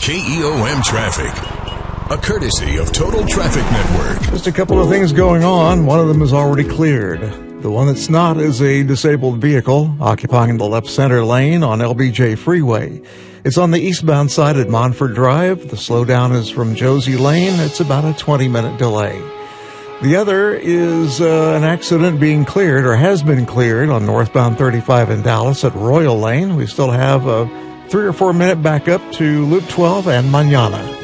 KEOM Traffic, a courtesy of Total Traffic Network. Just a couple of things going on. One of them is already cleared. The one that's not is a disabled vehicle occupying the left center lane on LBJ Freeway. It's on the eastbound side at Montford Drive. The slowdown is from Josie Lane. It's about a 20-minute delay. The other is an accident being cleared, or has been cleared, on northbound 35 in Dallas at Royal Lane. We still have a 3 or 4 minute backup to Loop 12 and Manana.